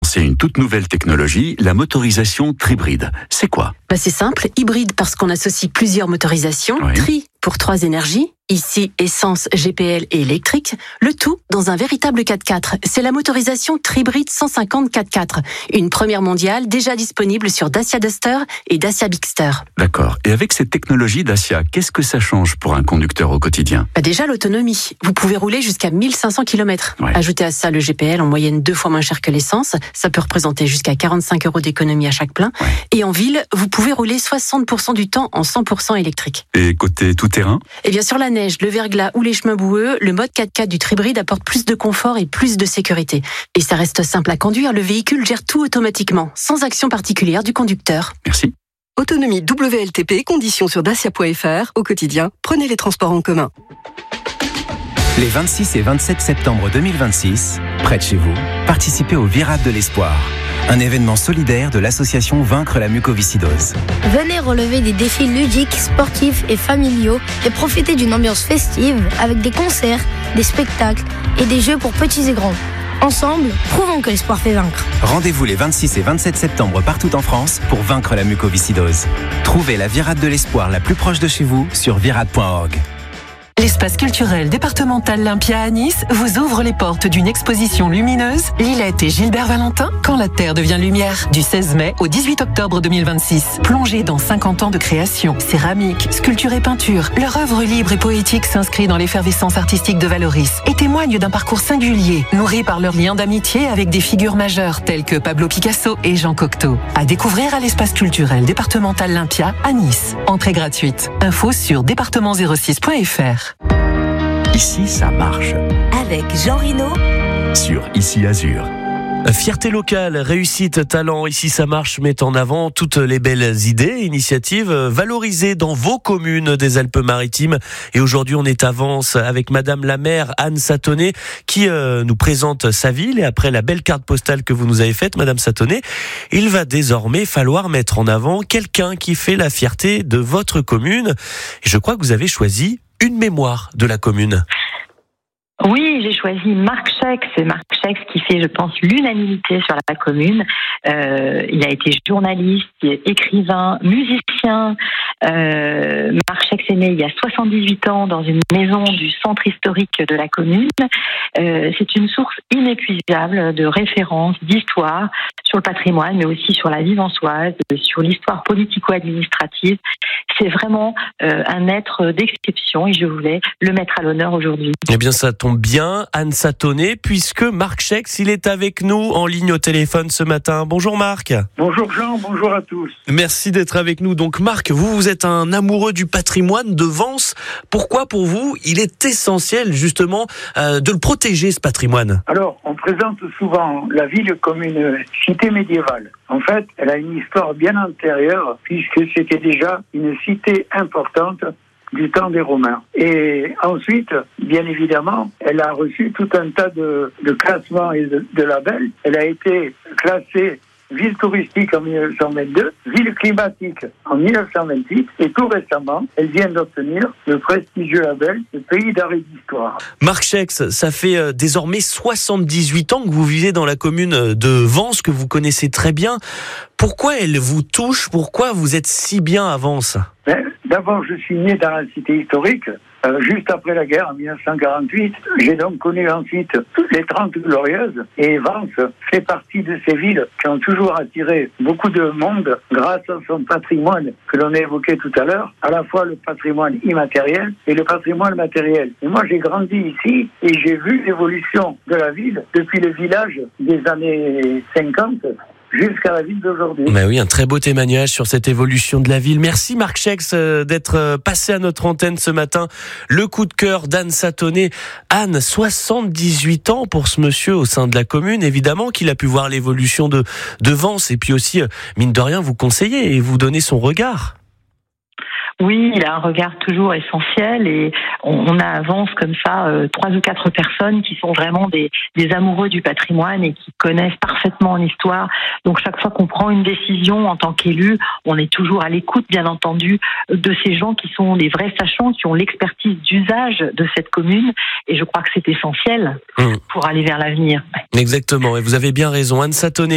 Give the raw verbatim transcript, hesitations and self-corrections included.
lancé une toute nouvelle technologie, la motorisation tribride. C'est quoi ? Bah c'est simple, hybride parce qu'on associe plusieurs motorisations, Oui. tri pour trois énergies, ici essence, G P L et électrique, le tout dans un véritable quatre-quatre. C'est la motorisation Tribride cent cinquante quatre-quatre, une première mondiale déjà disponible sur Dacia Duster et Dacia Bigster. D'accord. Et avec cette technologie Dacia, qu'est-ce que ça change pour un conducteur au quotidien ? Bah déjà l'autonomie, vous pouvez rouler jusqu'à mille cinq cents kilomètres. Ouais. Ajoutez à ça le G P L en moyenne deux fois moins cher que l'essence, ça peut représenter jusqu'à quarante-cinq euros d'économie à chaque plein. Ouais. Et en ville, vous pouvez rouler soixante pour cent du temps en cent pour cent électrique. Et côté tout-terrain ? Et bien sur la neige, le verglas ou les chemins boueux, le mode quatre-quatre du Tribride apporte plus de confort et plus de sécurité. Et ça reste simple à conduire, le véhicule gère tout automatiquement, sans action particulière du conducteur. Merci. Autonomie W L T P, conditions sur dacia point f r. Au quotidien, prenez les transports en commun. Les vingt-six et vingt-sept septembre deux mille vingt-six, près de chez vous, participez au Virade de l'Espoir, un événement solidaire de l'association Vaincre la mucoviscidose. Venez relever des défis ludiques, sportifs et familiaux et profitez d'une ambiance festive avec des concerts, des spectacles et des jeux pour petits et grands. Ensemble, prouvons que l'espoir fait vaincre. Rendez-vous les vingt-six et vingt-sept septembre partout en France pour vaincre la mucoviscidose. Trouvez la Virade de l'Espoir la plus proche de chez vous sur virade point org. L'espace culturel départemental Lympia à Nice vous ouvre les portes d'une exposition lumineuse, Lilette et Gilbert Valentin, Quand la Terre devient lumière, du seize mai au dix-huit octobre deux mille vingt-six. Plongez dans cinquante ans de création, céramique, sculpture et peinture, leur œuvre libre et poétique s'inscrit dans l'effervescence artistique de Valoris et témoigne d'un parcours singulier, nourri par leur lien d'amitié avec des figures majeures telles que Pablo Picasso et Jean Cocteau. À découvrir à l'espace culturel départemental Lympia à Nice. Entrée gratuite. Info sur département zéro six point f r. Ici, ça marche. Avec Jean Rinaud Sur Ici Azur. Fierté locale, réussite, talent, ici ça marche, met en avant toutes les belles idées, initiatives valorisées dans vos communes des Alpes-Maritimes. Et aujourd'hui, on est à Vence avec Madame la maire Anne Satonnet qui euh, nous présente sa ville. Et après la belle carte postale que vous nous avez faite, Madame Satonnet, il va désormais falloir mettre en avant quelqu'un qui fait la fierté de votre commune. Et je crois que vous avez choisi une mémoire de la commune. Oui, j'ai choisi Marc Schex. C'est Marc Schex qui fait, je pense, l'unanimité sur la commune. Euh, il a été journaliste, écrivain, musicien. Euh, Marc Schex est né il y a soixante-dix-huit ans dans une maison du centre historique de la commune. Euh, c'est une source inépuisable de références, d'histoire sur le patrimoine, mais aussi sur la vie vensoise, sur l'histoire politico-administrative. C'est vraiment euh, un être d'exception et je voulais le mettre à l'honneur aujourd'hui. Eh bien, ça tombe bien, Anne Satonnet, puisque Marc Schex, il est avec nous en ligne au téléphone ce matin. Bonjour Marc. Bonjour Jean, bonjour à tous. Merci d'être avec nous. Donc Marc, vous, vous êtes un amoureux du patrimoine de Vence. Pourquoi pour vous, il est essentiel justement euh, de le protéger, ce patrimoine ? Alors, on présente souvent la ville comme une cité médiévale. En fait, elle a une histoire bien antérieure, puisque c'était déjà une cité importante du temps des Romains. Et ensuite, bien évidemment, elle a reçu tout un tas de, de classements et de, de labels. Elle a été classée ville touristique en dix-neuf cent vingt-deux, ville climatique en dix-neuf cent vingt-huit, et tout récemment, elle vient d'obtenir le prestigieux label de pays d'art et d'histoire. Marc Schex, ça fait euh, désormais soixante-dix-huit ans que vous vivez dans la commune de Vence, que vous connaissez très bien. Pourquoi elle vous touche ? Pourquoi vous êtes si bien à Vence ? Ben, d'abord, je suis né dans la cité historique, euh, juste après la guerre, en dix-neuf cent quarante-huit. J'ai donc connu ensuite les Trente Glorieuses. Et Vence fait partie de ces villes qui ont toujours attiré beaucoup de monde grâce à son patrimoine que l'on a évoqué tout à l'heure, à la fois le patrimoine immatériel et le patrimoine matériel. Et moi, j'ai grandi ici et j'ai vu l'évolution de la ville depuis le village des années cinquante jusqu'à la ville d'aujourd'hui. Mais oui, un très beau témoignage sur cette évolution de la ville. Merci Marc Schex d'être passé à notre antenne ce matin. Le coup de cœur d'Anne Satonnet. Anne, soixante-dix-huit ans pour ce monsieur au sein de la commune. Évidemment qu'il a pu voir l'évolution de, de Vence et puis aussi, mine de rien, vous conseiller et vous donner son regard. Oui, il a un regard toujours essentiel et on, on a à Vence comme ça euh, trois ou quatre personnes qui sont vraiment des, des amoureux du patrimoine et qui connaissent parfaitement l'histoire. Donc chaque fois qu'on prend une décision en tant qu'élu, on est toujours à l'écoute, bien entendu, de ces gens qui sont les vrais sachants, qui ont l'expertise d'usage de cette commune. Et je crois que c'est essentiel mmh. pour aller vers l'avenir. Exactement, et vous avez bien raison. Anne Satonnet.